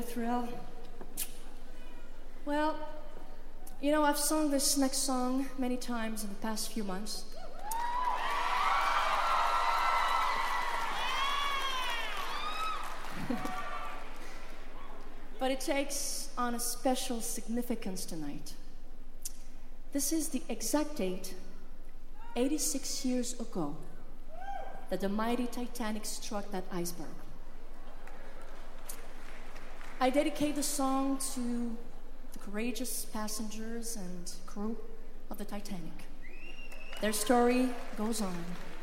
thrill. Well, I've sung this next song many times in the past few months. But it takes on a special significance tonight. This is the exact date, 86 years ago, that the mighty Titanic struck that iceberg. I dedicate the song to the courageous passengers and crew of the Titanic. Their story goes on.